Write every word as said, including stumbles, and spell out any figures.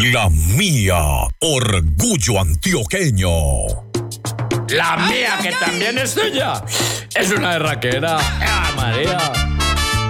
La mía, orgullo antioqueño. La mía, que también es tuya, es una erraquera. ¡Ah, María!